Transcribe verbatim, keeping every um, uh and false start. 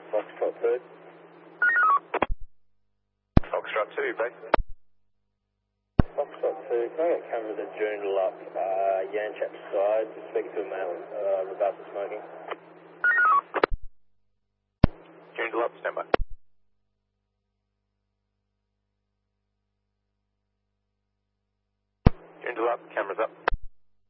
Foxtrot two. Foxtrot two, base. Foxtrot two, can I get cameras at Joondalup, uh, Yanchep side, just speaking to a male uh, in regards to smoking. Joondalup, stand by. Joondalup, cameras up.